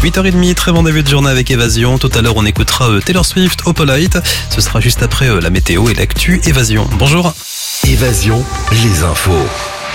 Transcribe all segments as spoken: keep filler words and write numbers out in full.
huit heures trente, très bon début de journée avec Évasion. Tout à l'heure, on écoutera Taylor Swift, Opalite. Ce sera juste après la météo et l'actu Évasion. Bonjour. Évasion, les infos.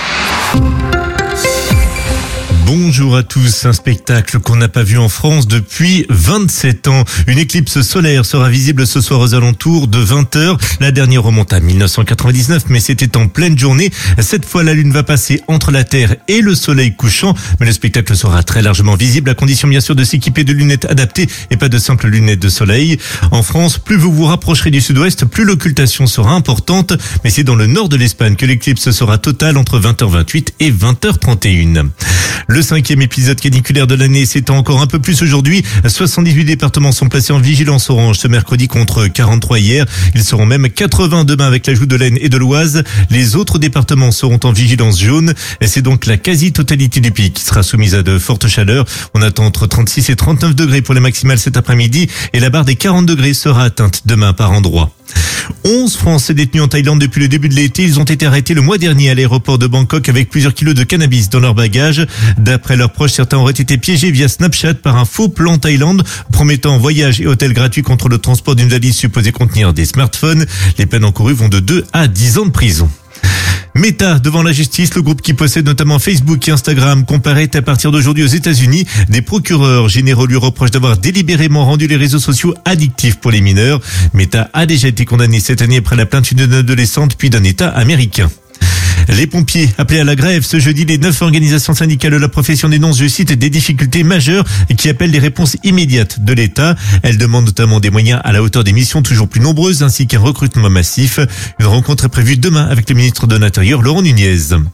Bonjour à tous, un spectacle qu'on n'a pas vu en France depuis vingt-sept ans. Une éclipse solaire sera visible ce soir aux alentours de vingt heures. La dernière remonte à mille neuf cent quatre-vingt-dix-neuf, mais c'était en pleine journée. Cette fois, la Lune va passer entre la Terre et le Soleil couchant. Mais le spectacle sera très largement visible, à condition bien sûr de s'équiper de lunettes adaptées et pas de simples lunettes de soleil. En France, plus vous vous rapprocherez du sud-ouest, plus l'occultation sera importante. Mais c'est dans le nord de l'Espagne que l'éclipse sera totale entre vingt heures vingt-huit et vingt heures trente et une. Le cinquième épisode caniculaire de l'année s'étend encore un peu plus aujourd'hui. soixante-dix-huit départements sont placés en vigilance orange ce mercredi contre quarante-trois hier. Ils seront même quatre-vingts demain avec l'ajout de l'Aisne et de l'Oise. Les autres départements seront en vigilance jaune. Et c'est donc la quasi-totalité du pays qui sera soumise à de fortes chaleurs. On attend entre trente-six et trente-neuf degrés pour les maximales cet après-midi. Et la barre des quarante degrés sera atteinte demain par endroit. onze Français détenus en Thaïlande depuis le début de l'été. Ils ont été arrêtés le mois dernier à l'aéroport de Bangkok avec plusieurs kilos de cannabis dans leur bagage. D'après leurs proches, certains auraient été piégés via Snapchat par un faux plan Thaïlande promettant voyage et hôtel gratuit contre le transport d'une valise supposée contenir des smartphones. Les peines encourues vont de deux à dix ans de prison. Meta devant la justice, le groupe qui possède notamment Facebook et Instagram comparaît à partir d'aujourd'hui aux États-Unis. Des procureurs généraux lui reprochent d'avoir délibérément rendu les réseaux sociaux addictifs pour les mineurs. Meta a déjà été condamné cette année après la plainte d'une adolescente puis d'un État américain. Les pompiers appelés à la grève ce jeudi, les neuf organisations syndicales de la profession dénoncent, je cite, des difficultés majeures et qui appellent des réponses immédiates de l'État. Elles demandent notamment des moyens à la hauteur des missions toujours plus nombreuses ainsi qu'un recrutement massif. Une rencontre est prévue demain avec le ministre de l'Intérieur, Laurent Nunez.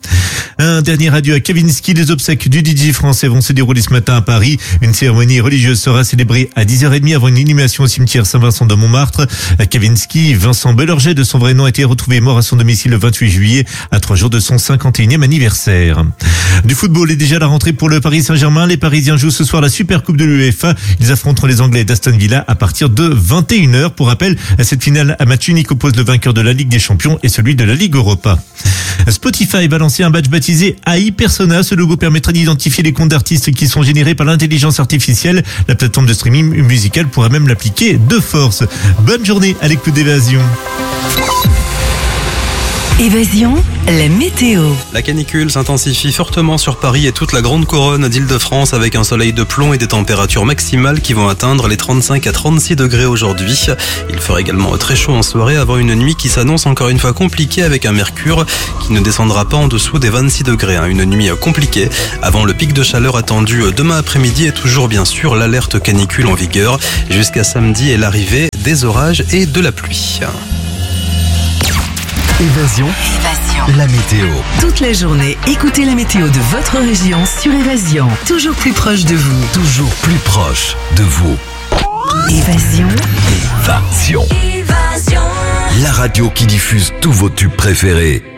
Un dernier adieu à Kavinsky. Les obsèques du D J français vont se dérouler ce matin à Paris. Une cérémonie religieuse sera célébrée à dix heures trente avant une inhumation au cimetière Saint-Vincent de Montmartre. Kavinsky, Vincent Belorget de son vrai nom, a été retrouvé mort à son domicile le vingt-huit juillet, à trois jours de son cinquante et unième anniversaire. Du football est déjà la rentrée pour le Paris Saint-Germain. Les Parisiens jouent ce soir la Super Coupe de l'UEFA. Ils affronteront les Anglais d'Aston Villa à partir de vingt et une heures. Pour rappel, cette finale à match unique oppose le vainqueur de la Ligue des Champions et celui de la Ligue Europa. Spotify va lancer un badge baptisé A I Persona. Ce logo permettra d'identifier les comptes d'artistes qui sont générés par l'intelligence artificielle. La plateforme de streaming musical pourra même l'appliquer de force. Bonne journée à l'écoute d'Évasion. Évasion, la météo. La canicule s'intensifie fortement sur Paris et toute la grande couronne d'Île-de-France avec un soleil de plomb et des températures maximales qui vont atteindre les trente-cinq à trente-six degrés aujourd'hui. Il fera également très chaud en soirée avant une nuit qui s'annonce encore une fois compliquée avec un mercure qui ne descendra pas en dessous des vingt-six degrés. Une nuit compliquée avant le pic de chaleur attendu demain après-midi et toujours bien sûr l'alerte canicule en vigueur jusqu'à samedi et l'arrivée des orages et de la pluie. Évasion, Évasion. la météo. Toute la journée, écoutez la météo de votre région sur Évasion. Toujours plus proche de vous. Toujours plus proche de vous. Évasion. Évasion. Évasion. La radio qui diffuse tous vos tubes préférés.